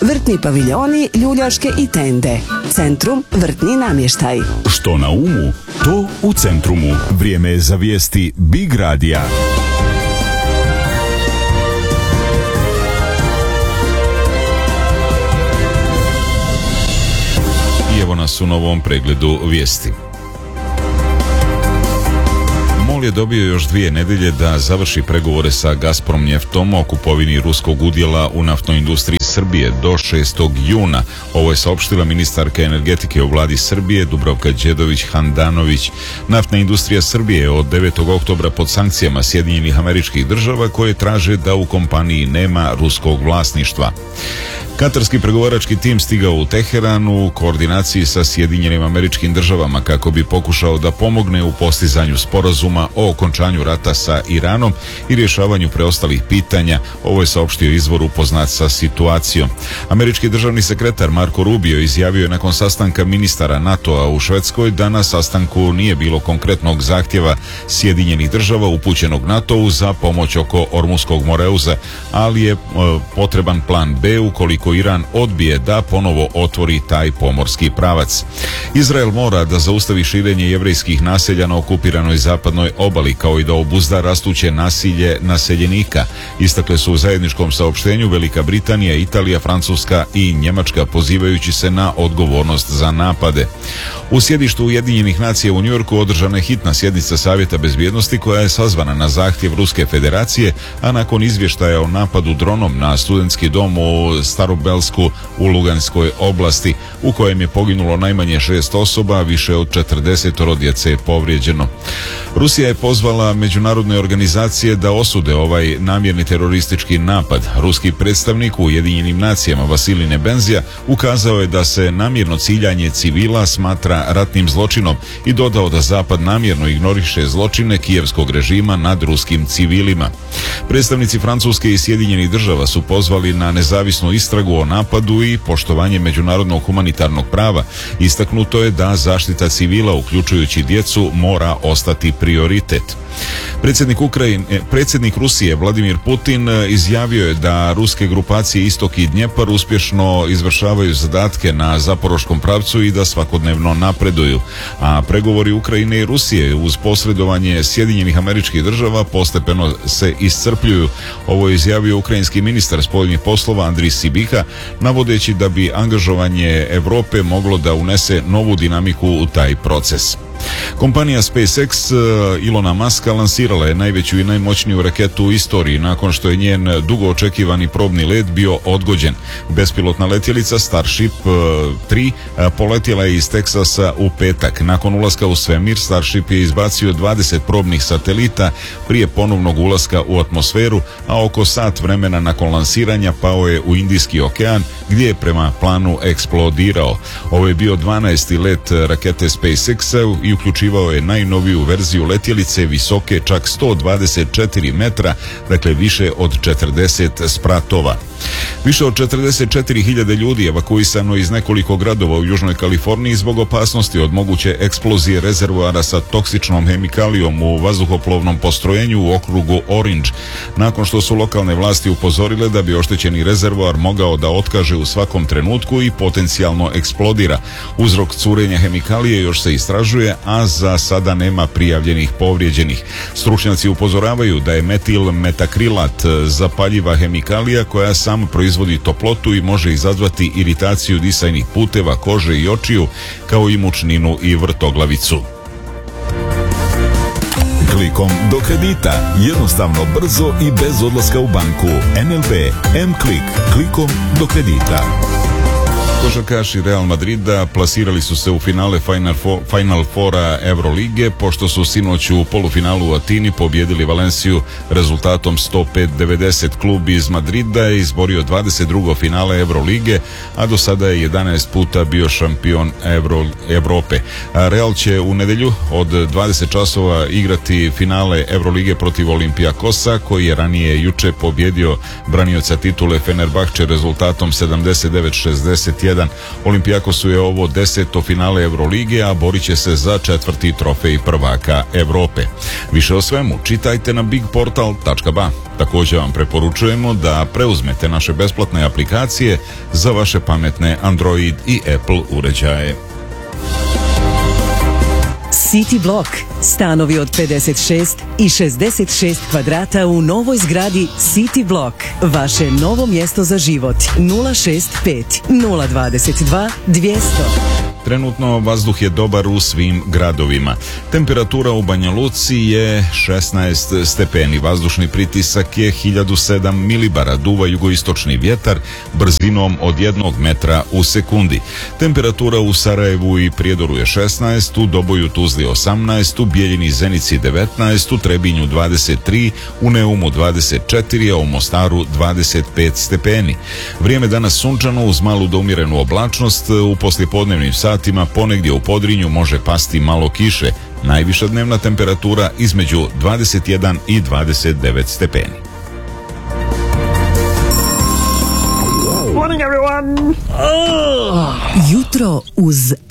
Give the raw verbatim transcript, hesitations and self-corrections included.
vrtni paviljoni, ljuljaške i tende. Centrum vrtni namještaj. Što na umu, to u Centrumu. Vrijeme je za vijesti Big Radija. I evo nas u novom pregledu vijesti. MOL je dobio još dvije nedelje da završi pregovore sa Gazprom Njeftom o kupovini ruskog udjela u naftnoj industriji Srbije do šestog juna. Ovo je saopštila ministarka energetike u vladi Srbije Dubravka Đedović-Handanović. Naftna industrija Srbije je od devetog oktobra pod sankcijama Sjedinjenih Američkih Država koje traže da u kompaniji nema ruskog vlasništva. Katarski pregovarački tim stigao u Teheran u koordinaciji sa Sjedinjenim Američkim Državama kako bi pokušao da pomogne u postizanju sporazuma o okončanju rata sa Iranom i rješavanju preostalih pitanja. Ovo je saopštio izvor upoznat sa situacijom. Američki državni sekretar Marko Rubio izjavio je nakon sastanka ministara NATO-a u Švedskoj da na sastanku nije bilo konkretnog zahtjeva Sjedinjenih Država upućenog NATO-u za pomoć oko Ormuskog moreuza, ali je e, potreban plan B ukoliko Iran odbije da ponovo otvori taj pomorski pravac. Izrael mora da zaustavi širenje jevrejskih naselja na okupiranoj zapadnoj obali, kao i da obuzda rastuće nasilje naseljenika. Istakle su u zajedničkom saopštenju Velika Britanija, Italija, Francuska i Njemačka, pozivajući se na odgovornost za napade. U sjedištu Ujedinjenih nacija u Njujorku održana je hitna sjednica Savjeta bezbjednosti koja je sazvana na zahtjev Ruske federacije, a nakon izvještaja o napadu dronom na studentski dom u Starobelsku u Luganskoj oblasti, u kojem je poginulo najmanje šest osoba, a više od četrdesetoro djece je povrijeđeno. Rusija je pozvala međunarodne organizacije da osude ovaj namjerni teroristički napad. Ruski predstavnik u Ujedinjenim nacijama Vasilij Nebenzija ukazao je da se namjerno ciljanje civila smatra ratnim zločinom i dodao da Zapad namjerno ignoriše zločine kijevskog režima nad ruskim civilima. Predstavnici Francuske i Sjedinjenih Država su pozvali na nezavisnu istragu o napadu i poštovanje međunarodnog humanitarnog prava. Istaknuto je da zaštita civila, uključujući djecu, mora ostati prioritet. Predsjednik Ukrajine, predsjednik Rusije Vladimir Putin izjavio je da ruske grupacije Istok i Dnjepar uspješno izvršavaju zadatke na zaporoškom pravcu i da svakodnevno napreduju, a pregovori Ukrajine i Rusije uz posredovanje Sjedinjenih Američkih Država postepeno se iscrpljuju. Ovo je izjavio ukrajinski ministar spoljnih poslova Andrij Sibiha, navodeći da bi angažovanje Europe moglo da unese novu dinamiku u taj proces. Kompanija SpaceX Ilona Muska lansirala je najveću i najmoćniju raketu u istoriji nakon što je njen dugo očekivani probni let bio odgođen. Bespilotna letjelica Starship tri poletjela je iz Teksasa u petak. Nakon ulaska u svemir, Starship je izbacio dvadeset probnih satelita prije ponovnog ulaska u atmosferu, a oko sat vremena nakon lansiranja pao je u Indijski okean, gdje je prema planu eksplodirao. Ovo je bio dvanaesti let rakete SpaceX i uključivao je najnoviju verziju letjelice visoke čak sto dvadeset četiri metra, dakle više od četrdeset spratova. Više od četrdeset četiri hiljade ljudi evakuisano iz nekoliko gradova u Južnoj Kaliforniji zbog opasnosti od moguće eksplozije rezervoara sa toksičnom hemikalijom u vazduhoplovnom postrojenju u okrugu Orange, nakon što su lokalne vlasti upozorile da bi oštećeni rezervoar mogao da otkaže u svakom trenutku i potencijalno eksplodira. Uzrok curenja hemikalije još se istražuje, a za sada nema prijavljenih povrijeđenih. Stručnjaci upozoravaju da je metil metakrilat zapaljiva hemikalija koja sam proizvodi toplotu i može izazvati iritaciju disajnih puteva, kože i očiju, kao i mučninu i vrtoglavicu. Klikom do kredita, jednostavno, brzo i bez odlaska u banku. N L B M-Klik, klikom do kredita. Košarkaši Real Madrida plasirali su se u finale Final, Four, Final Fora Eurolige, pošto su sinoć u polufinalu u Atini pobjedili Valenciju rezultatom sto pet devedeset. Klub iz Madrida je izborio dvadeset drugo finale Eurolige, a do sada je jedanaest puta bio šampion Euro, Europe. Real će u nedjelju od dvadeset časova igrati finale Eurolige protiv Olympiakosa, koji je ranije juče pobjedio branioca titule Fenerbahče rezultatom sedamdeset devet šezdeset jedan. jedan. Olimpijakosu je ovo deseto finale Eurolige, a borit će se za četvrti trofej prvaka Evrope. Više o svemu čitajte na big portal tačka ba. Također vam preporučujemo da preuzmete naše besplatne aplikacije za vaše pametne Android i Apple uređaje. City Block. Stanovi od pedeset šest i šezdeset šest kvadrata u novoj zgradi City Block. Vaše novo mjesto za život. nula šest pet nula dvadeset dva dvjesto. Trenutno vazduh je dobar u svim gradovima. Temperatura u Banja Luci je šesnaest stepeni, vazdušni pritisak je hiljadu sedam milibara, duva jugoistočni vjetar brzinom od jednog metra u sekundi. Temperatura u Sarajevu i Prijedoru je šesnaest, u Doboju, Tuzli osamnaest, u Bijeljini i Zenici devetnaest, u Trebinju dvadeset tri, u Neumu dvadeset četiri, a u Mostaru dvadeset pet stepeni. Vrijeme danas sunčano uz malu do umjerenu oblačnost, u poslijepodnevnim satima ponegdje u Podrinju može pasti malo kiše. Najviša dnevna temperatura između dvadeset jedan i dvadeset devet stepeni. Morning everyone. Jutro uz